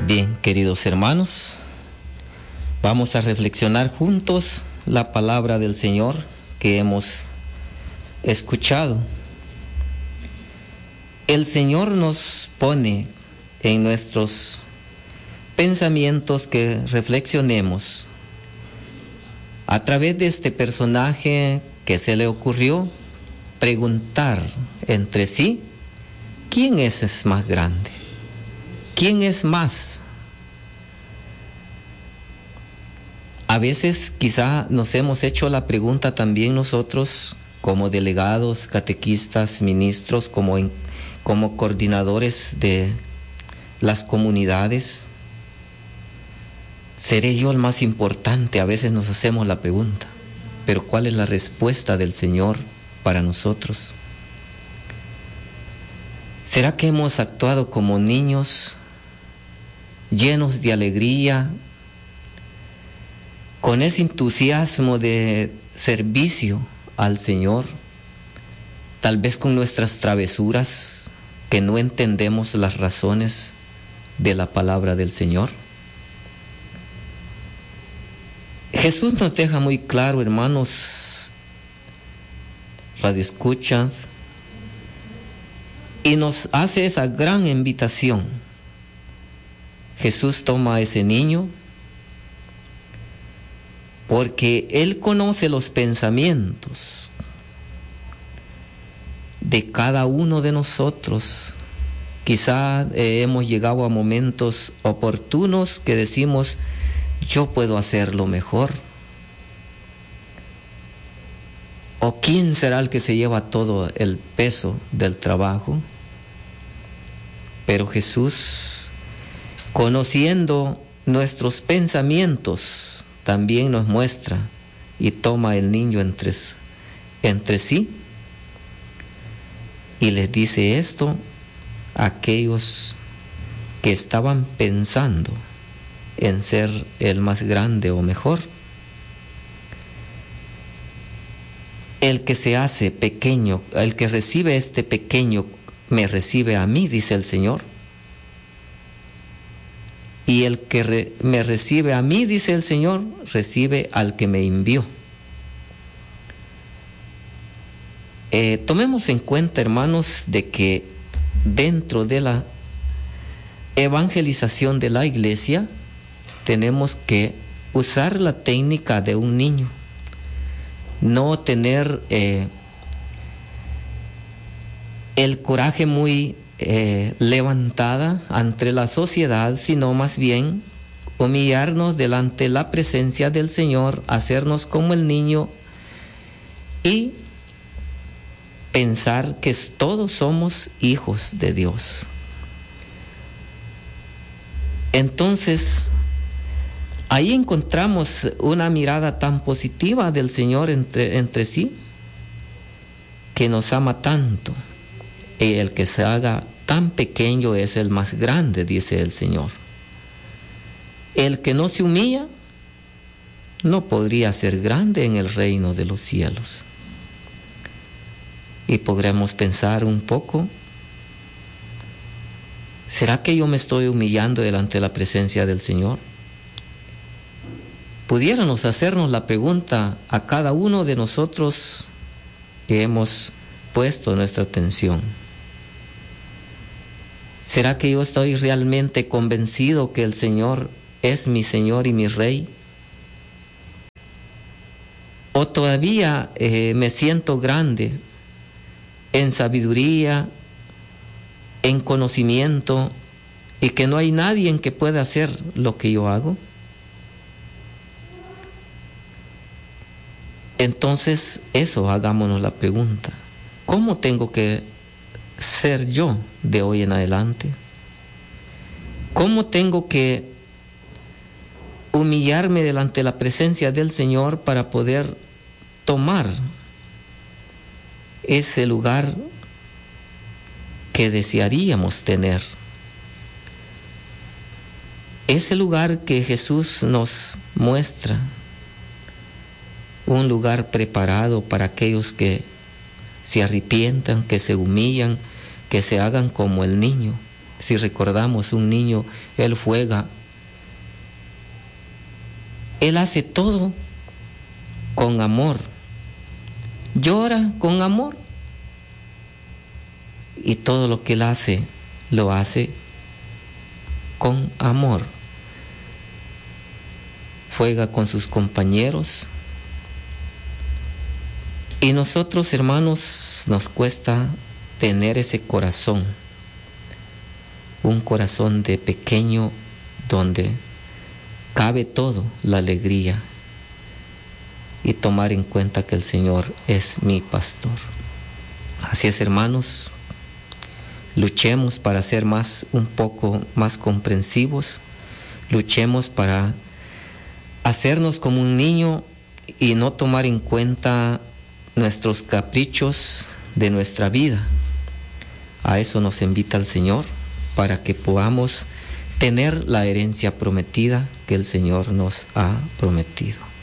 Bien, queridos hermanos, vamos a reflexionar juntos la palabra del Señor que hemos escuchado. El Señor nos pone en nuestros pensamientos que reflexionemos a través de este personaje que se le ocurrió preguntar entre sí, ¿quién es más grande? ¿Quién es más? A veces quizá nos hemos hecho la pregunta también nosotros como delegados, catequistas, ministros, como coordinadores de las comunidades. ¿Seré yo el más importante? A veces nos hacemos la pregunta, pero ¿cuál es la respuesta del Señor para nosotros? ¿Será que hemos actuado como niños llenos de alegría, con ese entusiasmo de servicio al Señor, tal vez con nuestras travesuras, que no entendemos las razones de la palabra del Señor? Jesús nos deja muy claro, hermanos, radioescuchas, y nos hace esa gran invitación. Jesús toma a ese niño porque Él conoce los pensamientos de cada uno de nosotros. Quizá hemos llegado a momentos oportunos que decimos, yo puedo hacerlo mejor. ¿O quién será el que se lleva todo el peso del trabajo? Pero Jesús, conociendo nuestros pensamientos, también nos muestra y toma el niño entre sí y les dice esto a aquellos que estaban pensando en ser el más grande o mejor. El que se hace pequeño, el que recibe este pequeño, me recibe a mí, dice el Señor. Y el que me recibe a mí, dice el Señor, recibe al que me envió. Tomemos en cuenta, hermanos, de que dentro de la evangelización de la iglesia tenemos que usar la técnica de un niño, no tener el coraje muy levantada ante la sociedad, sino más bien humillarnos delante de la presencia del Señor, hacernos como el niño y pensar que todos somos hijos de Dios. Entonces, ahí encontramos una mirada tan positiva del Señor entre sí, que nos ama tanto. Y el que se haga tan pequeño es el más grande, dice el Señor. El que no se humilla no podría ser grande en el reino de los cielos. Y podremos pensar un poco, ¿será que yo me estoy humillando delante de la presencia del Señor? Pudiéramos hacernos la pregunta a cada uno de nosotros que hemos puesto nuestra atención. ¿Será que yo estoy realmente convencido que el Señor es mi Señor y mi Rey? ¿O todavía me siento grande en sabiduría, en conocimiento, y que no hay nadie en que pueda hacer lo que yo hago? Entonces, hagámonos la pregunta. ¿Cómo tengo que ser yo de hoy en adelante? ¿Cómo tengo que humillarme delante de la presencia del Señor para poder tomar ese lugar que desearíamos tener? Ese lugar que Jesús nos muestra, un lugar preparado para aquellos que se arrepientan, que se humillan, que se hagan como el niño Si recordamos, un niño, él juega, él hace todo con amor, llora con amor, y todo lo que él hace, lo hace con amor. Juega con sus compañeros. Y nosotros, hermanos, nos cuesta tener ese corazón, un corazón de pequeño donde cabe todo, la alegría, y tomar en cuenta que el Señor es mi pastor. Así es, hermanos, luchemos para ser un poco más comprensivos, luchemos para hacernos como un niño y no tomar en cuenta nuestros caprichos de nuestra vida. A eso nos invita el Señor, para que podamos tener la herencia prometida que el Señor nos ha prometido.